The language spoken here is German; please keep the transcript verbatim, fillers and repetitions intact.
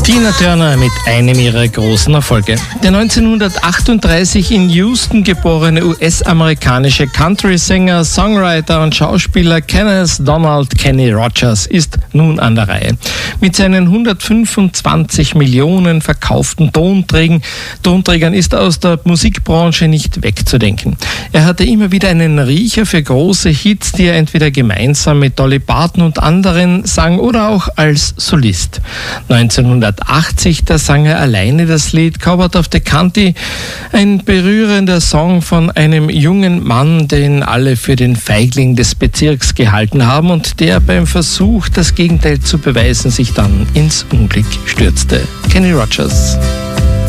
Tina Turner mit einem ihrer großen Erfolge. Der neunzehnhundertachtunddreißig in Houston geborene U S-amerikanische Country-Sänger, Songwriter und Schauspieler Kenneth Donald Kenny Rogers ist nun an der Reihe. Mit seinen hundertfünfundzwanzig Millionen verkauften Tonträgern, Tonträgern ist er aus der Musikbranche nicht wegzudenken. Er hatte immer wieder einen Riecher für große Hits, die er entweder gemeinsam mit Dolly Parton und anderen sang oder auch als Solist. neunzehnhundertachtzig da sang er alleine das Lied Cowboy of the County, ein berührender Song von einem jungen Mann, den alle für den Feigling des Bezirks gehalten haben und der beim Versuch, das Gegenteil zu beweisen, sich dann ins Unglück stürzte. Kenny Rogers.